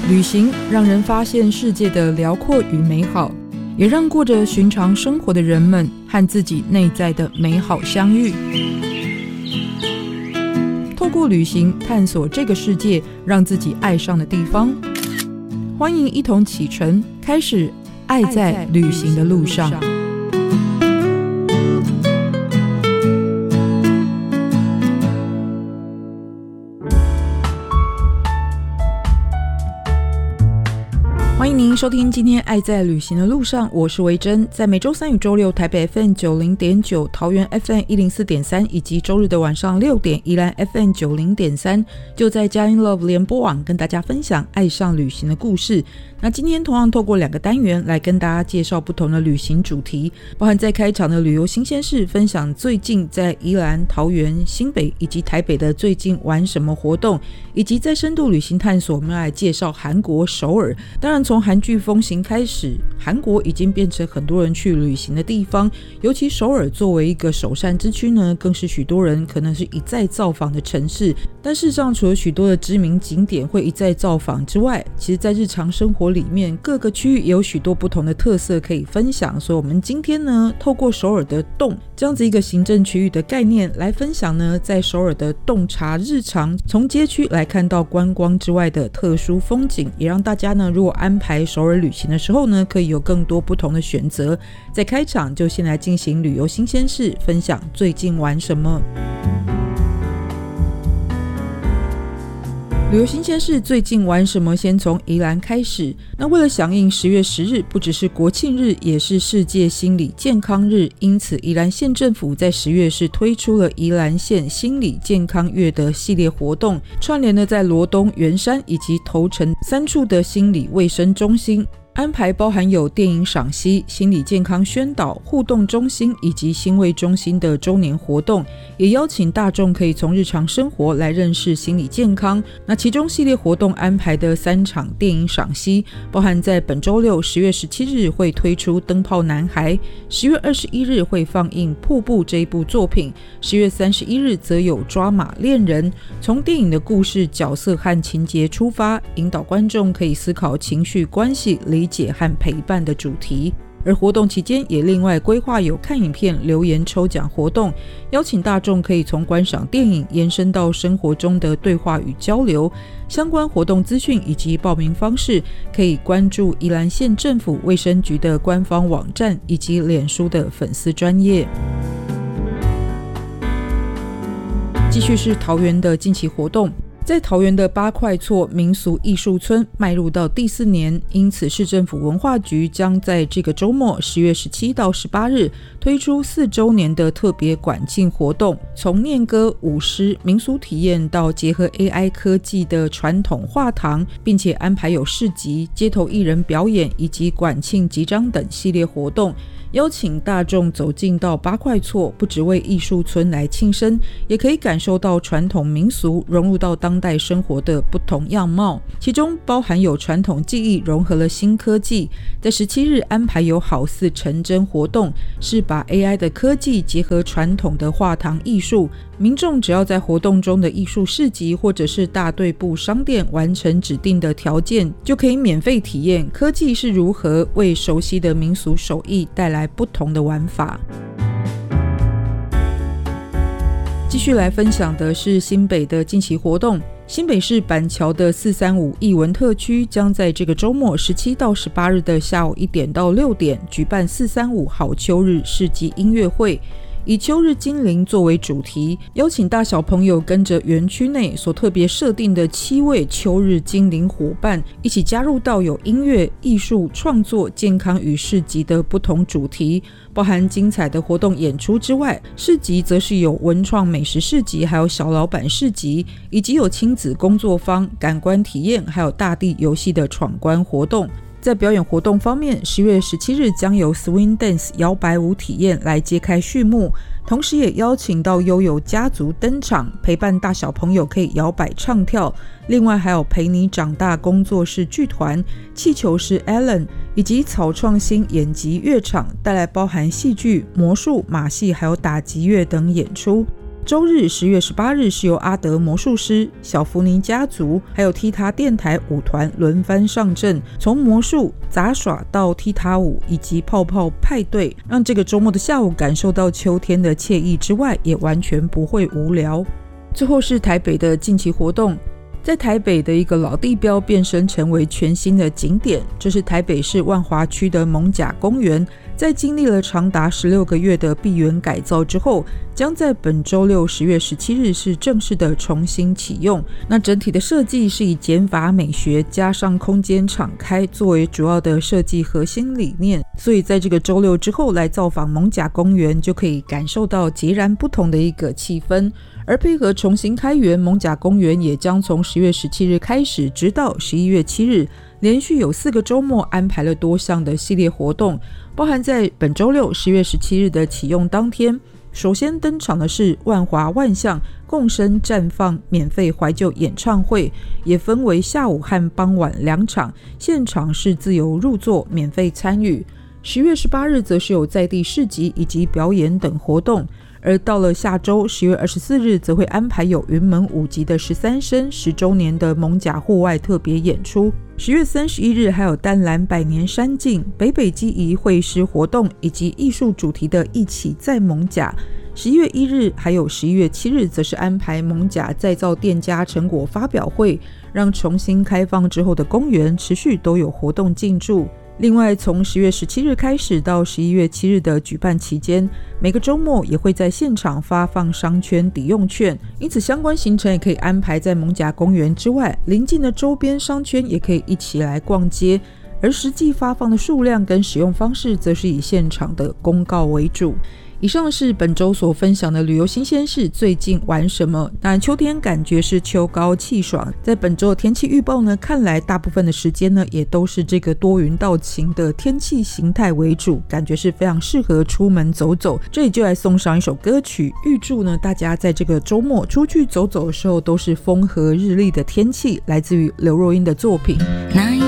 旅行让人发现世界的辽阔与美好，也让过着寻常生活的人们和自己内在的美好相遇。透过旅行探索这个世界让自己爱上的地方。欢迎一同启程，开始爱在旅行的路上。欢迎您收听今天爱在旅行的路上，我是维珍，在每周三与周六台北 FM 90.9、桃园 FM 104.3以及周日的晚上6点宜兰 FM 90.3，就在佳音 Love 联播网跟大家分享爱上旅行的故事。那今天同样透过2个单元来跟大家介绍不同的旅行主题，包含在开场的旅游新鲜事，分享最近在宜兰、桃园、新北以及台北的最近玩什么活动，以及在深度旅行探索我们要来介绍韩国首尔。当然从韩剧风行开始，韩国已经变成很多人去旅行的地方，尤其首尔作为一个首善之区呢，更是许多人可能是一再造访的城市。但事实上除了许多的知名景点会一再造访之外，其实在日常生活里面各个区域也有许多不同的特色可以分享。所以我们今天呢，透过首尔的洞这样子一个行政区域的概念来分享呢，在首尔的洞察日常，从街区来看到观光之外的特殊风景，也让大家呢如果安排首尔旅行的时候呢，可以有更多不同的选择。在开场就先来进行旅游新鲜事，分享最近玩什么。旅游新鲜事最近玩什么，先从宜兰开始。那为了响应10月10日不只是国庆日，也是世界心理健康日，因此宜兰县政府在10月是推出了宜兰县心理健康月的系列活动，串联了在罗东、圆山以及头城3处的心理卫生中心，安排包含有电影赏析、心理健康宣导、互动中心以及心卫中心的周年活动，也邀请大众可以从日常生活来认识心理健康。那其中系列活动安排的3场电影赏析，包含在本周六10月17日会推出《灯泡男孩》，10月21日会放映《瀑布》这一部作品，10月31日则有《抓马恋人》，从电影的故事、角色和情节出发，引导观众可以思考情绪、关系、理解和陪伴的主题。而活动期间也另外规划有看影片留言抽奖活动，邀请大众可以从观赏电影延伸到生活中的对话与交流。相关活动资讯以及报名方式可以关注宜兰县政府卫生局的官方网站以及脸书的粉丝专页。继续是桃园的近期活动，在桃园的八块厝民俗艺术村迈入到第4年，因此市政府文化局将在这个周末10月17到18日推出4周年的特别馆庆活动，从念歌、舞狮、民俗体验到结合 AI 科技的传统画堂，并且安排有市集、街头艺人表演以及馆庆集章等系列活动，邀请大众走进到八块厝，不只为艺术村来庆生，也可以感受到传统民俗融入到当代生活的不同样貌，其中包含有传统技艺融合了新科技。在17日安排有好似成真活动，是把 AI 的科技结合传统的画堂艺术，民众只要在活动中的艺术市集或者是大队部商店完成指定的条件，就可以免费体验科技是如何为熟悉的民俗手艺带来不同的玩法。继续来分享的是新北的近期活动。新北市板桥的435艺文特区将在这个周末17到18日的下午1点到6点举办435好秋日市集音乐会，以秋日精灵作为主题，邀请大小朋友跟着园区内所特别设定的7位秋日精灵伙伴，一起加入到有音乐、艺术、创作、健康与市集的不同主题，包含精彩的活动演出之外，市集则是有文创美食市集，还有小老板市集，以及有亲子工作坊、感官体验，还有大地游戏的闯关活动。在表演活动方面，10月17日将由 Swing Dance 摇摆舞体验来揭开序幕，同时也邀请到悠游家族登场，陪伴大小朋友可以摇摆唱跳。另外还有陪你长大工作室剧团、气球师 Alan 以及草创新演击乐场带来包含戏剧、魔术、马戏还有打击乐等演出。 周日10月18日是由阿德魔术师、小福尼家族还有踢踏电台舞团轮番上阵，从魔术、杂耍到踢踏舞以及泡泡派对，让这个周末的下午感受到秋天的惬意之外，也完全不会无聊。最后是台北的近期活动，在台北的一个老地标变身成为全新的景点，这是台北市万华区的艋舺公园。在经历了长达16个月的闭园改造之后，将在本周六10月17日是正式的重新启用。那整体的设计是以减法美学加上空间敞开作为主要的设计核心理念，所以在这个周六之后来造访艋舺公园，就可以感受到截然不同的一个气氛。而配合重新开园，艋舺公园也将从10月17日开始，直到11月7日，连续有4个周末安排了多项的系列活动，包含在本周六10月17日的启用当天，首先登场的是万华万象共生绽放免费怀旧演唱会，也分为下午和傍晚2场，现场是自由入座，免费参与。10月18日则是有在地市集以及表演等活动，而到了下周10月24日则会安排有云门舞集的13声10周年的艋舺户外特别演出。10月31日还有淡蓝百年山径、北北基宜会师活动以及艺术主题的一起在艋舺。11月1日还有11月7日则是安排艋舺再造店家成果发表会，让重新开放之后的公园持续都有活动进驻。另外，从10月17日开始到11月7日的举办期间，每个周末也会在现场发放商圈抵用券，因此相关行程也可以安排在艋舺公园之外，邻近的周边商圈也可以一起来逛街，而实际发放的数量跟使用方式则是以现场的公告为主。以上是本周所分享的旅游新鲜事，最近玩什么？当然秋天感觉是秋高气爽，在本周的天气预报呢，看来大部分的时间呢也都是这个多云到晴的天气形态为主，感觉是非常适合出门走走。这里就来送上一首歌曲，预祝呢大家在这个周末出去走走的时候都是风和日丽的天气，来自于刘若英的作品。